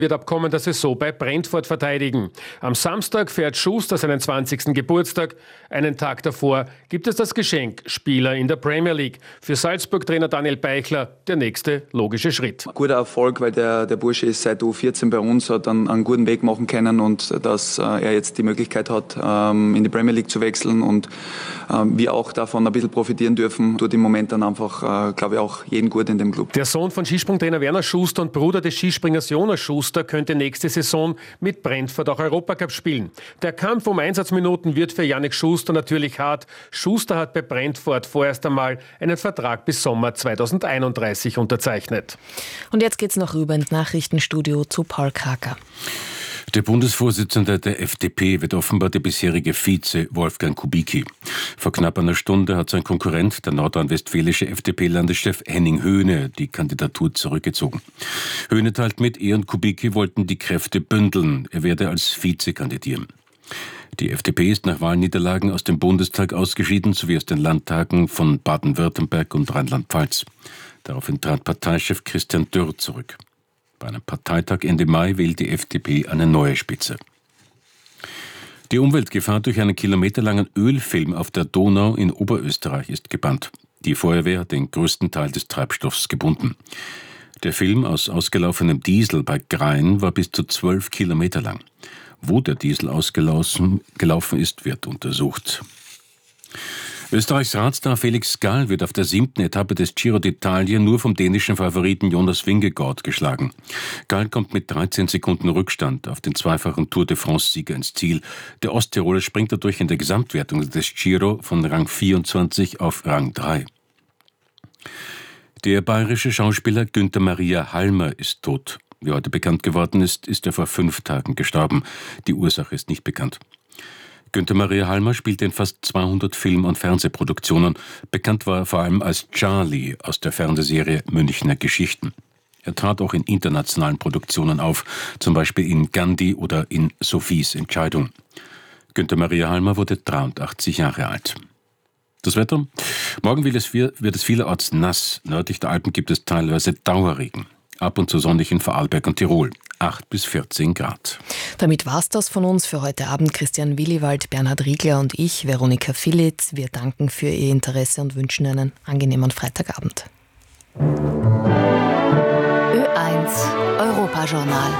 wird ab kommender Saison bei Brentford verteidigen. Am Samstag feiert Schuster seinen 20. Geburtstag. Einen Tag davor gibt es das Geschenk Spieler in der Premier League. Für Salzburg-Trainer Daniel Beichler der nächste logische Schritt. Guter Erfolg, weil der Bursche ist seit U14 bei uns, hat einen guten Weg machen können und dass er jetzt die Möglichkeit hat, in die Premier League zu wechseln und wir auch davon ein bisschen profitieren dürfen, tut im Moment dann einfach, glaube ich, auch jeden gut in dem Club. Der Sohn von Skisprungtrainer Werner Schuster und Bruder des Skispringers Jonas Schuster könnte nächste Saison mit Brentford auch Europacup spielen. Der Kampf um Einsatzminuten wird für Yannick Schuster natürlich hart. Schuster hat bei Brentford vorerst einmal einen Vertrag bis Sommer 2031 unterzeichnet. Und jetzt geht's noch rüber ins Nachrichtenstudio zu Paul Kraker. Der Bundesvorsitzende der FDP wird offenbar der bisherige Vize Wolfgang Kubicki. Vor knapp einer Stunde hat sein Konkurrent, der nordrhein-westfälische FDP-Landeschef Henning Höhne, die Kandidatur zurückgezogen. Höhne teilt mit, er und Kubicki wollten die Kräfte bündeln. Er werde als Vize kandidieren. Die FDP ist nach Wahlniederlagen aus dem Bundestag ausgeschieden, sowie aus den Landtagen von Baden-Württemberg und Rheinland-Pfalz. Daraufhin trat Parteichef Christian Dürr zurück. Bei einem Parteitag Ende Mai wählt die FDP eine neue Spitze. Die Umweltgefahr durch einen kilometerlangen Ölfilm auf der Donau in Oberösterreich ist gebannt. Die Feuerwehr hat den größten Teil des Treibstoffs gebunden. Der Film aus ausgelaufenem Diesel bei Grein war bis zu 12 Kilometer lang. Wo der Diesel ausgelaufen ist, wird untersucht. Österreichs Radstar Felix Gall wird auf der 7. Etappe des Giro d'Italia nur vom dänischen Favoriten Jonas Vingegaard geschlagen. Gall kommt mit 13 Sekunden Rückstand auf den zweifachen Tour de France-Sieger ins Ziel. Der Osttiroler springt dadurch in der Gesamtwertung des Giro von Rang 24 auf Rang 3. Der bayerische Schauspieler Günther Maria Halmer ist tot. Wie heute bekannt geworden ist, ist er vor 5 Tagen gestorben. Die Ursache ist nicht bekannt. Günther Maria Halmer spielte in fast 200 Film- und Fernsehproduktionen. Bekannt war er vor allem als Charlie aus der Fernsehserie Münchner Geschichten. Er trat auch in internationalen Produktionen auf, zum Beispiel in Gandhi oder in Sophies Entscheidung. Günther Maria Halmer wurde 83 Jahre alt. Das Wetter? Morgen wird es vielerorts nass. Nördlich der Alpen gibt es teilweise Dauerregen. Ab und zu sonnig in Vorarlberg und Tirol. 8 bis 14 Grad. Damit war's das von uns für heute Abend. Christian Williwald, Bernhard Riegler und ich, Veronika Philitz. Wir danken für Ihr Interesse und wünschen einen angenehmen Freitagabend. Ö1 Europajournal.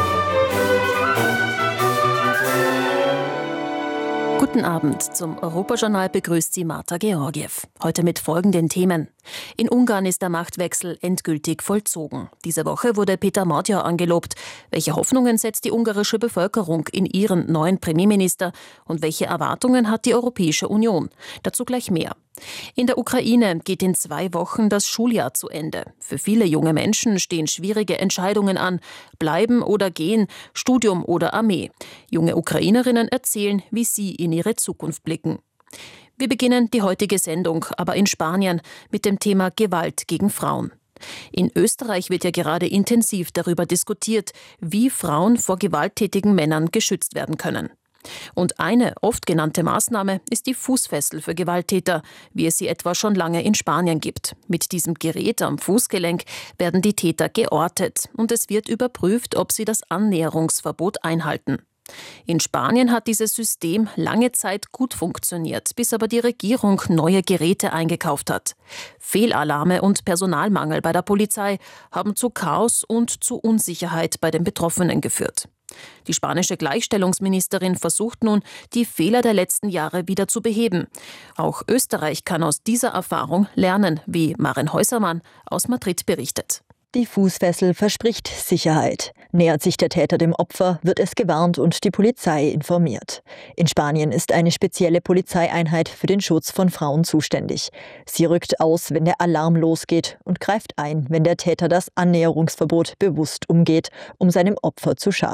Guten Abend. Zum Europajournal begrüßt Sie Marta Georgiev. Heute mit folgenden Themen. In Ungarn ist der Machtwechsel endgültig vollzogen. Diese Woche wurde Peter Magyar angelobt. Welche Hoffnungen setzt die ungarische Bevölkerung in ihren neuen Premierminister? Und welche Erwartungen hat die Europäische Union? Dazu gleich mehr. In der Ukraine geht in 2 Wochen das Schuljahr zu Ende. Für viele junge Menschen stehen schwierige Entscheidungen an. Bleiben oder gehen, Studium oder Armee. Junge Ukrainerinnen erzählen, wie sie in ihre Zukunft blicken. Wir beginnen die heutige Sendung aber in Spanien mit dem Thema Gewalt gegen Frauen. In Österreich wird ja gerade intensiv darüber diskutiert, wie Frauen vor gewalttätigen Männern geschützt werden können. Und eine oft genannte Maßnahme ist die Fußfessel für Gewalttäter, wie es sie etwa schon lange in Spanien gibt. Mit diesem Gerät am Fußgelenk werden die Täter geortet und es wird überprüft, ob sie das Annäherungsverbot einhalten. In Spanien hat dieses System lange Zeit gut funktioniert, bis aber die Regierung neue Geräte eingekauft hat. Fehlalarme und Personalmangel bei der Polizei haben zu Chaos und zu Unsicherheit bei den Betroffenen geführt. Die spanische Gleichstellungsministerin versucht nun, die Fehler der letzten Jahre wieder zu beheben. Auch Österreich kann aus dieser Erfahrung lernen, wie Maren Häusermann aus Madrid berichtet. Die Fußfessel verspricht Sicherheit. Nähert sich der Täter dem Opfer, wird es gewarnt und die Polizei informiert. In Spanien ist eine spezielle Polizeieinheit für den Schutz von Frauen zuständig. Sie rückt aus, wenn der Alarm losgeht und greift ein, wenn der Täter das Annäherungsverbot bewusst umgeht, um seinem Opfer zu schaden.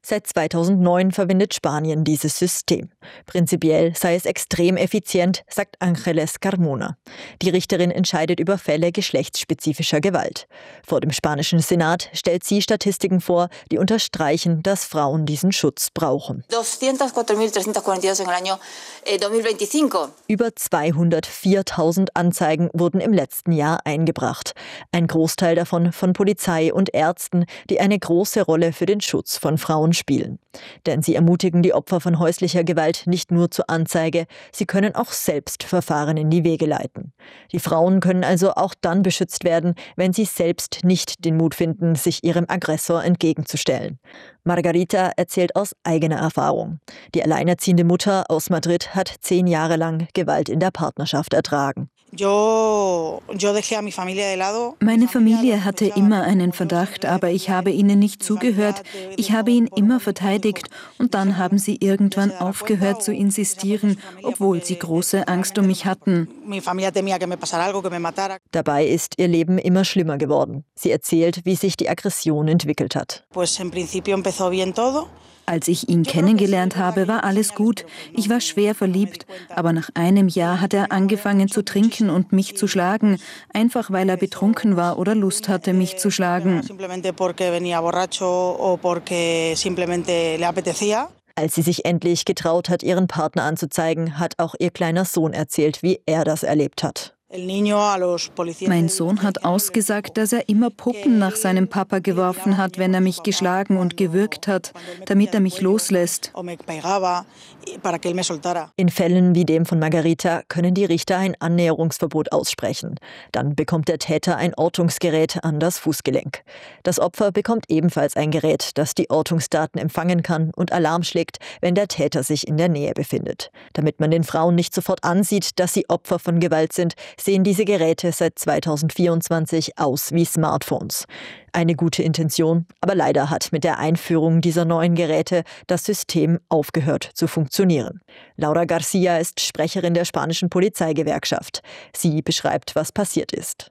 Seit 2009 verwendet Spanien dieses System. Prinzipiell sei es extrem effizient, sagt Ángeles Carmona. Die Richterin entscheidet über Fälle geschlechtsspezifischer Gewalt. Vor dem spanischen Senat stellt sie Statistiken vor, die unterstreichen, dass Frauen diesen Schutz brauchen. 204.342 en el año 2025. Über 204.000 Anzeigen wurden im letzten Jahr eingebracht. Ein Großteil davon von Polizei und Ärzten, die eine große Rolle für den Schutz von Frauen spielen. Denn sie ermutigen die Opfer von häuslicher Gewalt nicht nur zur Anzeige, sie können auch selbst Verfahren in die Wege leiten. Die Frauen können also auch dann beschützt werden, wenn sie selbst nicht den Mut finden, sich ihrem Aggressor entgegenzustellen. Margarita erzählt aus eigener Erfahrung. Die alleinerziehende Mutter aus Madrid hat 10 Jahre lang Gewalt in der Partnerschaft ertragen. Meine Familie hatte immer einen Verdacht, aber ich habe ihnen nicht zugehört. Ich habe ihn immer verteidigt und dann haben sie irgendwann aufgehört zu insistieren, obwohl sie große Angst um mich hatten. Dabei ist ihr Leben immer schlimmer geworden. Sie erzählt, wie sich die Aggression entwickelt hat. Als ich ihn kennengelernt habe, war alles gut. Ich war schwer verliebt, aber nach einem Jahr hat er angefangen zu trinken und mich zu schlagen, einfach weil er betrunken war oder Lust hatte, mich zu schlagen. Als sie sich endlich getraut hat, ihren Partner anzuzeigen, hat auch ihr kleiner Sohn erzählt, wie er das erlebt hat. Mein Sohn hat ausgesagt, dass er immer Puppen nach seinem Papa geworfen hat, wenn er mich geschlagen und gewürgt hat, damit er mich loslässt. In Fällen wie dem von Margarita können die Richter ein Annäherungsverbot aussprechen. Dann bekommt der Täter ein Ortungsgerät an das Fußgelenk. Das Opfer bekommt ebenfalls ein Gerät, das die Ortungsdaten empfangen kann und Alarm schlägt, wenn der Täter sich in der Nähe befindet. Damit man den Frauen nicht sofort ansieht, dass sie Opfer von Gewalt sind, sehen diese Geräte seit 2024 aus wie Smartphones. Eine gute Intention, aber leider hat mit der Einführung dieser neuen Geräte das System aufgehört zu funktionieren. Laura García ist Sprecherin der spanischen Polizeigewerkschaft. Sie beschreibt, was passiert ist.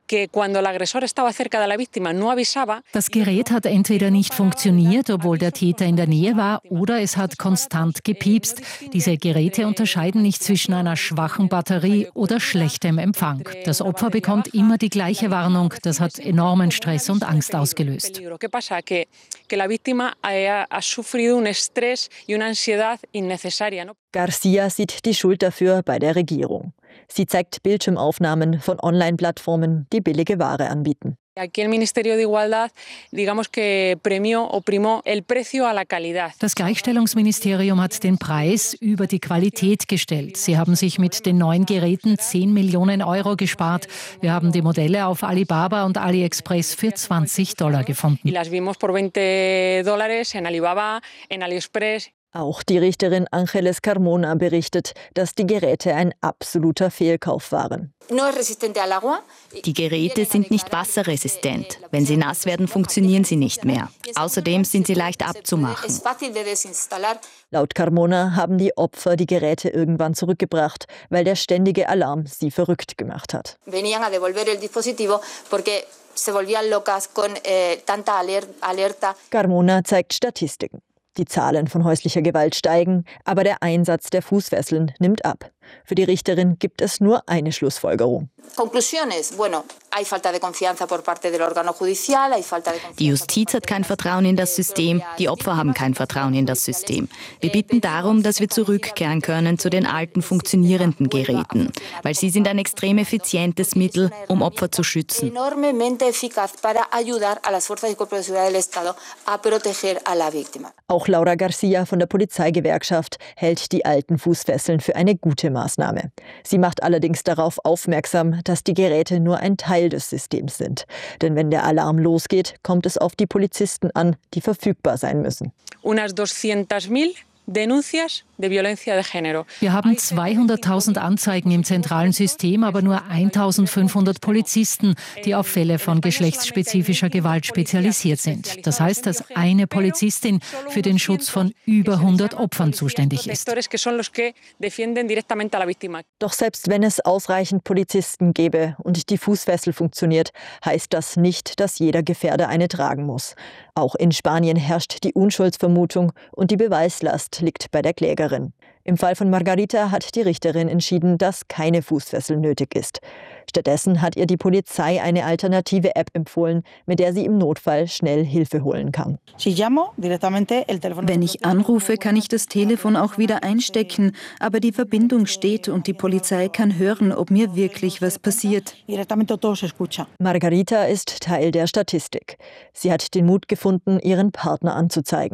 Das Gerät hat entweder nicht funktioniert, obwohl der Täter in der Nähe war, oder es hat konstant gepiepst. Diese Geräte unterscheiden nicht zwischen einer schwachen Batterie oder schlechtem Empfang. Das Opfer bekommt immer die gleiche Warnung. Das hat enormen Stress und Angst ausgelöst. García sieht die Schuld dafür bei der Regierung. Sie zeigt Bildschirmaufnahmen von Online-Plattformen, die billige Ware anbieten. Das Gleichstellungsministerium hat den Preis über die Qualität gestellt. Sie haben sich mit den neuen Geräten 10 Millionen Euro gespart. Wir haben die Modelle auf Alibaba und AliExpress für $20 gefunden. Auch die Richterin Ángeles Carmona berichtet, dass die Geräte ein absoluter Fehlkauf waren. Die Geräte sind nicht wasserresistent. Wenn sie nass werden, funktionieren sie nicht mehr. Außerdem sind sie leicht abzumachen. Laut Carmona haben die Opfer die Geräte irgendwann zurückgebracht, weil der ständige Alarm sie verrückt gemacht hat. Carmona zeigt Statistiken. Die Zahlen von häuslicher Gewalt steigen, aber der Einsatz der Fußfesseln nimmt ab. Für die Richterin gibt es nur eine Schlussfolgerung. Die Justiz hat kein Vertrauen in das System, die Opfer haben kein Vertrauen in das System. Wir bitten darum, dass wir zurückkehren können zu den alten funktionierenden Geräten, weil sie sind ein extrem effizientes Mittel, um Opfer zu schützen. Auch Laura García von der Polizeigewerkschaft hält die alten Fußfesseln für eine gute Maßnahme. Sie macht allerdings darauf aufmerksam, dass die Geräte nur ein Teil des Systems sind. Denn wenn der Alarm losgeht, kommt es auf die Polizisten an, die verfügbar sein müssen. Wir haben 200.000 Anzeigen im zentralen System, aber nur 1.500 Polizisten, die auf Fälle von geschlechtsspezifischer Gewalt spezialisiert sind. Das heißt, dass eine Polizistin für den Schutz von über 100 Opfern zuständig ist. Doch selbst wenn es ausreichend Polizisten gäbe und die Fußfessel funktioniert, heißt das nicht, dass jeder Gefährder eine tragen muss. Auch in Spanien herrscht die Unschuldsvermutung und die Beweislast liegt bei der Klägerin. Im Fall von Margarita hat die Richterin entschieden, dass keine Fußfessel nötig ist. Stattdessen hat ihr die Polizei eine alternative App empfohlen, mit der sie im Notfall schnell Hilfe holen kann. Wenn ich anrufe, kann ich das Telefon auch wieder einstecken, aber die Verbindung steht und die Polizei kann hören, ob mir wirklich was passiert. Margarita ist Teil der Statistik. Sie hat den Mut gefunden, ihren Partner anzuzeigen.